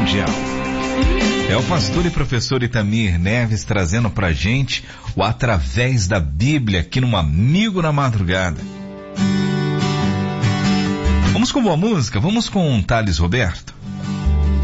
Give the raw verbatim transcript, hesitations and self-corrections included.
mundial. É o pastor e professor Itamir Neves trazendo pra gente o Através da Bíblia aqui no Amigo na Madrugada. Vamos com boa música? Vamos com Thales Roberto?